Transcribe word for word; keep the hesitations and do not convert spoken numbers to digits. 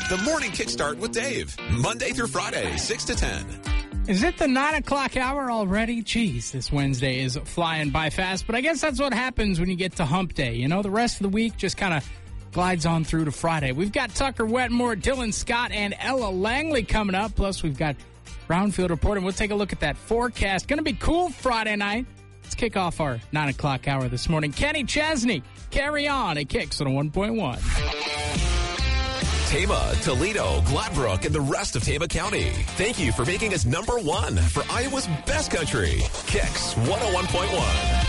The Morning Kickstart with Dave. Monday through Friday, six to ten. Is it the nine o'clock hour already? Jeez, this Wednesday is flying by fast. But I guess that's what happens when you get to hump day. You know, the rest of the week just kind of glides on through to Friday. We've got Tucker Wetmore, Dylan Scott, and Ella Langley coming up. Plus, we've got Brownfield Report, and we'll take a look at that forecast. Going to be cool Friday night. Let's kick off our nine o'clock hour this morning. Kenny Chesney, carry on. It kicks on a one point one. Tama, Toledo, Gladbrook, and the rest of Tama County. Thank you for making us number one for Iowa's best country. Kicks one oh one point one.